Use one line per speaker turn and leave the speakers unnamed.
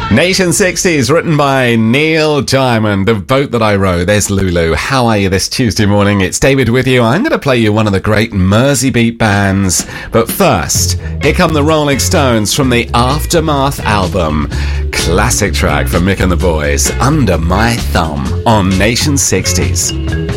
Nation 60s, written by Neil Diamond, The Boat That I Row. There's Lulu. How are you this Tuesday morning? It's David with you. I'm going to play you one of the great Merseybeat bands. But first, here come the Rolling Stones from the Aftermath album. Classic track from Mick and the Boys, Under My Thumb, on Nation 60s.